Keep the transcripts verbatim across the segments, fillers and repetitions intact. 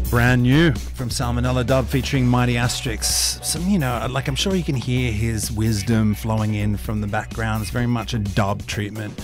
Brand new from Salmonella Dub featuring Mighty Asterix. Some, you know, like I'm sure you can hear his wisdom flowing in from the background. It's very much a dub treatment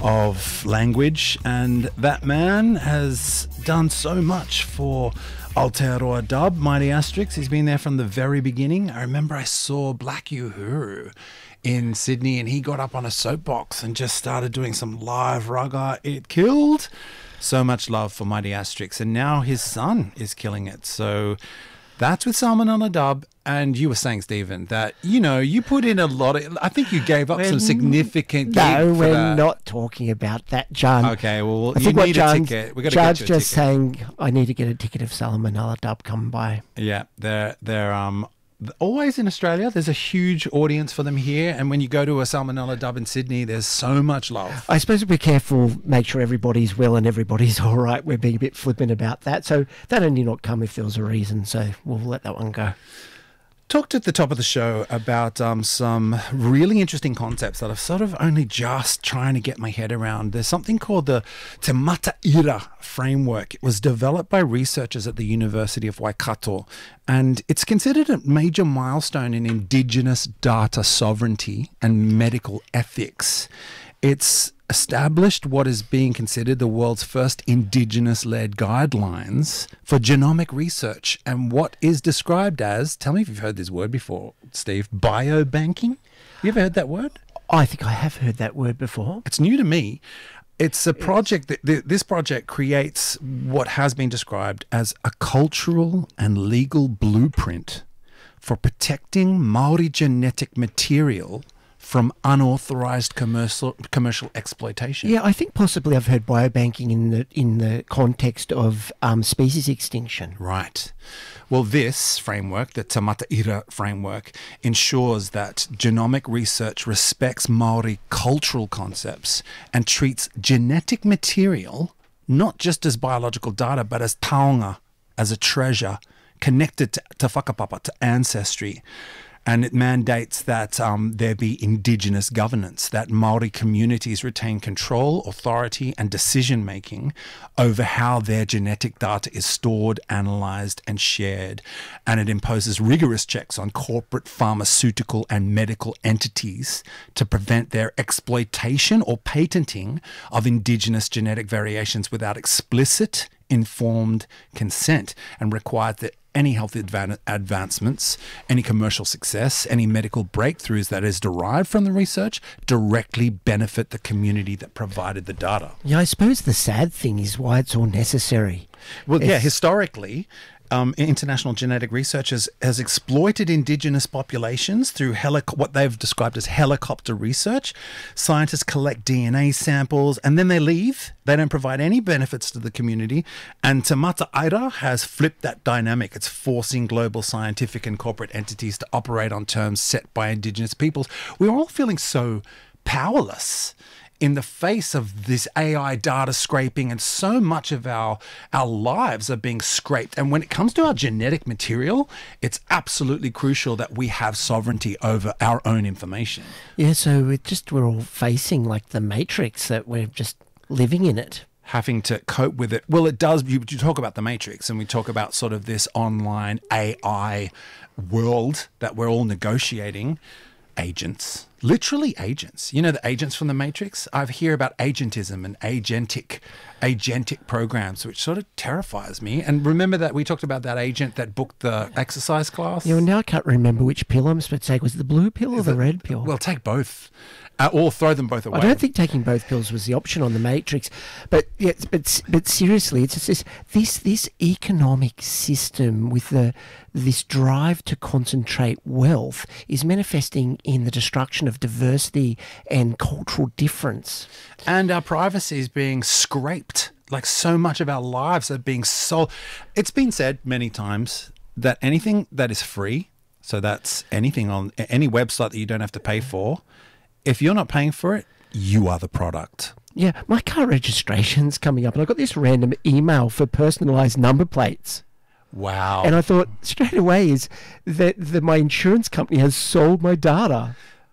of language, and that man has done so much for Aotearoa Dub, Mighty Asterix. He's been there from the very beginning. I remember I saw Black Uhuru in Sydney, and he got up on a soapbox and just started doing some live ragga. It killed. So much love for Mighty Asterix, and now his son is killing it. So that's with Salmonella Dub. And you were saying, Stephen, that, you know, you put in a lot of, I think you gave up we're, some significant gig No, for we're that. not talking about that, John. Okay, well, I you think what need John's, a ticket. We've got to John's get you a just ticket. saying, I need to get a ticket if Salmonella Dub come by. Yeah, they're they're um always in Australia. There's a huge audience for them here, and when you go to a Salmonella Dub in Sydney, there's so much love. I suppose if we're careful, make sure everybody's well and everybody's all right. We're being a bit flippant about that. So that only not come if there was a reason. So we'll let that one go. Talked at the top of the show about um, some really interesting concepts that I've sort of only just trying to get my head around. There's something called the Te Mataira framework. It was developed by researchers at the University of Waikato, and it's considered a major milestone in Indigenous data sovereignty and medical ethics. It's established what is being considered the world's first Indigenous-led guidelines for genomic research and what is described as, tell me if you've heard this word before, Steve, biobanking. You ever heard that word? I think I have heard that word before. It's new to me. It's a project that th- this project creates what has been described as a cultural and legal blueprint for protecting Maori genetic material from unauthorized commercial commercial exploitation. Yeah, I think possibly I've heard biobanking in the in the context of um, species extinction. Right. Well, this framework, the Te Mataira framework, ensures that genomic research respects Maori cultural concepts and treats genetic material not just as biological data, but as taonga, as a treasure connected to, to whakapapa, to ancestry. And it mandates that um, there be Indigenous governance, that Maori communities retain control, authority, and decision-making over how their genetic data is stored, analysed, and shared. And it imposes rigorous checks on corporate, pharmaceutical, and medical entities to prevent their exploitation or patenting of Indigenous genetic variations without explicit, informed consent, and requires that any health advan- advancements, any commercial success, any medical breakthroughs that is derived from the research directly benefit the community that provided the data. Yeah, I suppose the sad thing is why it's all necessary. Well, It's- yeah, historically, um, international genetic research has, has exploited Indigenous populations through helic- what they've described as helicopter research. Scientists collect D N A samples and then they leave. They don't provide any benefits to the community. And Te Mataira has flipped that dynamic. It's forcing global scientific and corporate entities to operate on terms set by Indigenous peoples. We're all feeling so powerless in the face of this A I data scraping, and so much of our our lives are being scraped. And when it comes to our genetic material, it's absolutely crucial that we have sovereignty over our own information. Yeah, so it just we're all facing like the Matrix, that we're just living in it. Having to cope with it. Well, it does. You, you talk about the Matrix, and we talk about sort of this online A I world that we're all negotiating. Agents, literally agents. You know the agents from the Matrix? I hear about agentism and agentic, agentic programs, which sort of terrifies me. And remember that we talked about that agent that booked the exercise class? Yeah, well, now I can't remember which pill I'm supposed to take. Was it the blue pill or Is the it- red pill? Well, take both. Uh, or throw them both away. I don't think taking both pills was the option on the Matrix, but yeah, but but seriously, it's just this this this economic system with the this drive to concentrate wealth is manifesting in the destruction of diversity and cultural difference. And our privacy is being scraped. Like so much of our lives are being sold. It's been said many times that anything that is free, so that's anything on any website that you don't have to pay for, if you're not paying for it, you are the product. Yeah, my car registration's coming up, and I got this random email for personalised number plates. Wow. And I thought straight away is that, that my insurance company has sold my data.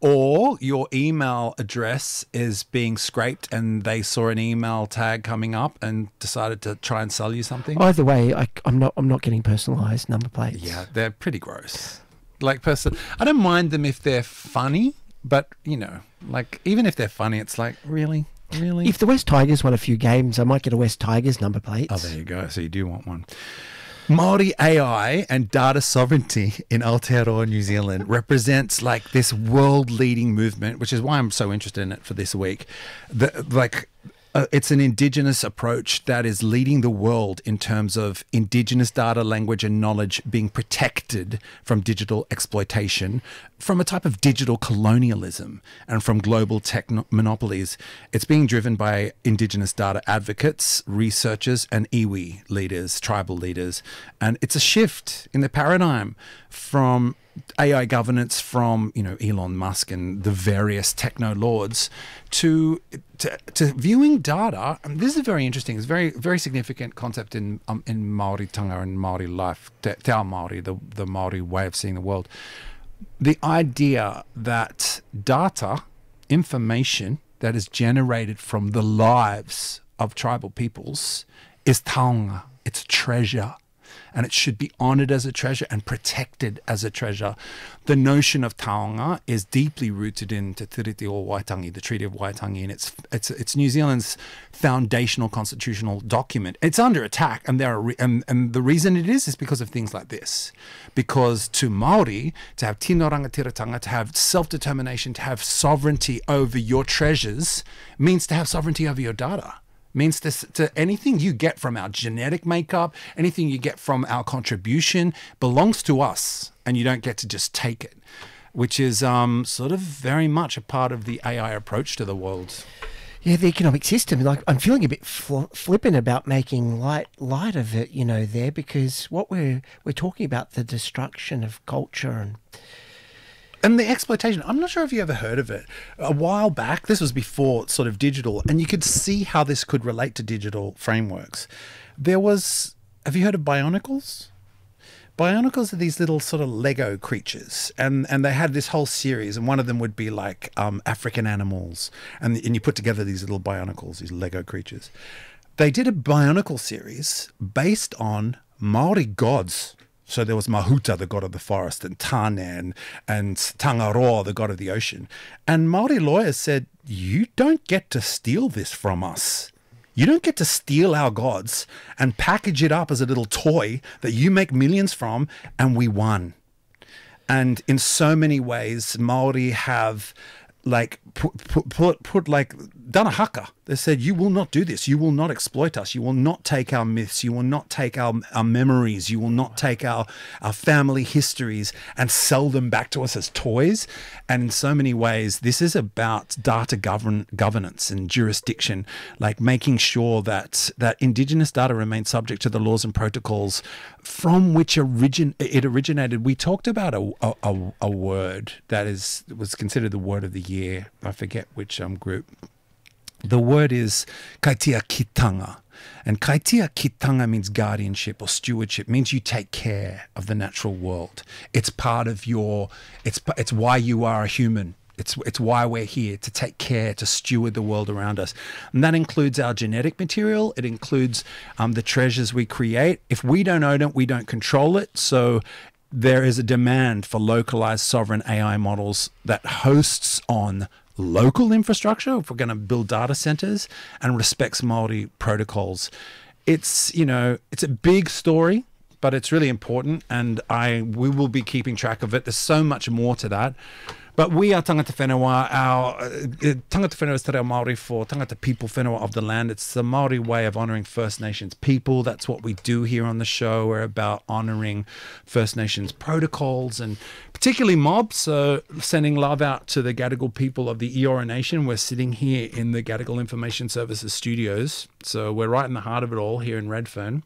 or your email address is being scraped and they saw an email tag coming up and decided to try and sell you something. Either way, I, I'm not. I'm not getting personalised number plates. Yeah, they're pretty gross. Like person, I don't mind them if they're funny, but you know, like even if they're funny, it's like really, really. If the West Tigers won a few games, I might get a West Tigers number plate. Oh, there you go. So you do want one. Māori A I and data sovereignty in Aotearoa, New Zealand represents like this world-leading movement, which is why I'm so interested in it for this week. The, like, uh, it's an indigenous approach that is leading the world in terms of indigenous data, language, and knowledge being protected from digital exploitation, from a type of digital colonialism, and from global tech monopolies. It's being driven by indigenous data advocates, researchers, and iwi leaders, tribal leaders. And it's a shift in the paradigm from A I governance, from, you know, Elon Musk and the various techno lords to, to to viewing data. And this is very interesting. It's a very, very significant concept in um, in Māoritanga and Māori life, te, te ao Māori, the, the Māori way of seeing the world. The idea that data, information that is generated from the lives of tribal peoples is taonga. It's treasure. And it should be honoured as a treasure and protected as a treasure. The notion of taonga is deeply rooted in Te Tiriti o Waitangi, the Treaty of Waitangi, and it's it's it's New Zealand's foundational constitutional document. It's under attack, and there are re- and, and the reason it is is because of things like this. Because to Māori, to have tino rangatiratanga, to have self-determination, to have sovereignty over your treasures, means to have sovereignty over your data. Means to, to anything you get from our genetic makeup, anything you get from our contribution belongs to us, and you don't get to just take it, which is um, sort of very much a part of the A I approach to the world. Yeah, the economic system. Like, I'm feeling a bit fl- flippant about making light light of it, you know, there, because what we're we're talking about, the destruction of culture and. And the exploitation, I'm not sure if you ever heard of it. A while back, this was before sort of digital, and you could see how this could relate to digital frameworks. There was, have you heard of Bionicles? Bionicles are these little sort of Lego creatures, and, and they had this whole series, and one of them would be like um, African animals, and, and you put together these little Bionicles, these Lego creatures. They did a Bionicle series based on Māori gods. So there was Mahuta, the god of the forest, and Tane, and, and Tangaroa, the god of the ocean. And Māori lawyers said, you don't get to steal this from us. You don't get to steal our gods and package it up as a little toy that you make millions from, and we won. And in so many ways, Māori have like put, put, put, put like done a haka. They said, you will not do this. You will not exploit us. You will not take our myths. You will not take our, our memories. You will not take our, our family histories and sell them back to us as toys. And in so many ways, this is about data govern, governance and jurisdiction, like making sure that, that Indigenous data remains subject to the laws and protocols from which origin, it originated. We talked about a, a, a word that is was considered the word of the year. I forget which um, group. The word is kaitia kitanga. And kaitia kitanga means guardianship or stewardship, means you take care of the natural world. It's part of your, it's it's why you are a human. It's it's why we're here, to take care, to steward the world around us. And that includes our genetic material. It includes um, the treasures we create. If we don't own it, we don't control it. So there is a demand for localized sovereign A I models that hosts on local infrastructure, if we're going to build data centers, and respects Māori protocols. It's, you know, it's a big story, but it's really important, and I we will be keeping track of it. There's so much more to that. But we are tangata whenua. Our uh, tangata whenua is te reo Māori for tangata people whenua of the land. It's the Māori way of honouring First Nations people. That's what we do here on the show. We're about honouring First Nations protocols, and particularly mob. So sending love out to the Gadigal people of the Eora Nation. We're sitting here in the Gadigal Information Services studios. So we're right in the heart of it all here in Redfern.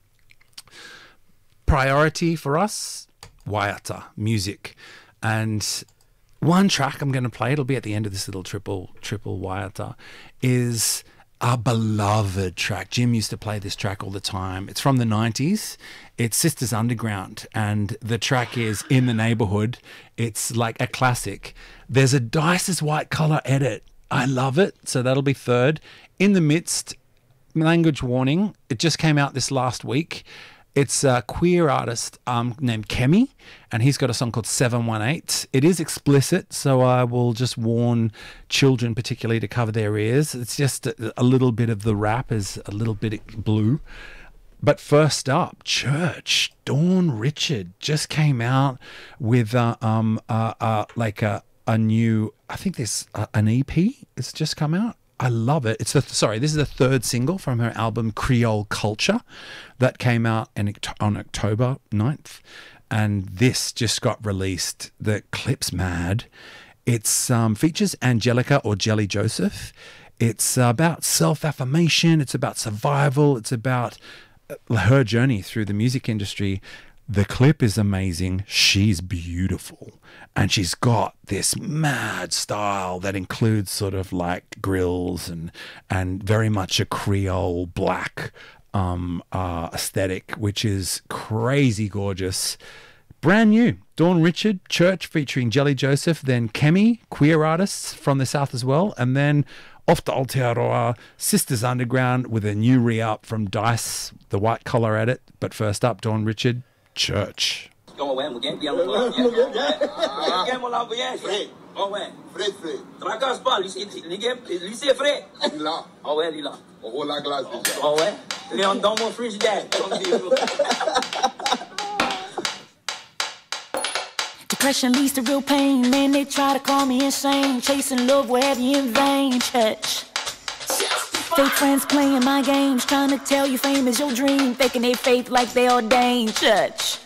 Priority for us, waiata, music. And one track I'm going to play, it'll be at the end of this little triple triple waiata, is a beloved track. Jim used to play this track all the time. It's from the nineties. It's Sisters Underground, and the track is In the Neighborhood. It's like a classic. There's a Dice's White Collar edit. I love it. So that'll be third. In the Midst, Language Warning. It just came out this last week. It's a queer artist um, named Kemi, and he's got a song called seven one eight. It is explicit, so I will just warn children particularly to cover their ears. It's just a, a little bit of the rap is a little bit blue. But first up, Church. Dawn Richard just came out with uh, um uh, uh, like a, a new, I think there's uh, an E P. It's just come out. I love it. It's the sorry. This is the third single from her album Creole Culture, that came out in, on October ninth, and this just got released. The clip's mad. It's um, features Angelica or Jelly Joseph. It's about self-affirmation. It's about survival. It's about her journey through the music industry. The clip is amazing. She's beautiful. And she's got this mad style that includes sort of like grills and and very much a Creole black um, uh, aesthetic, which is crazy gorgeous. Brand new. Dawn Richard, Church featuring Jelly Joseph, then Kemi, queer artists from the South as well, and then off to Aotearoa, Sisters Underground with a new re-up from Dice, the White Collar edit. But first up, Dawn Richard, Church. Depression leads to real pain. Man, they try to call me insane. Chasing love will have you in vain. Church. Fake friends playing my games, trying to tell you fame is your dream, faking their faith like they ordained. Church.